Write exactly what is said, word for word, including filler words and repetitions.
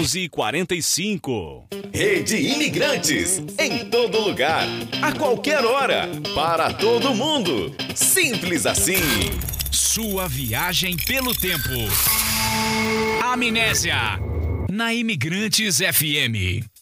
onze, quarenta e cinco. Rede Imigrantes, em todo lugar, a qualquer hora, para todo mundo. Simples assim. Sua viagem pelo tempo. Amnésia, na Imigrantes F M.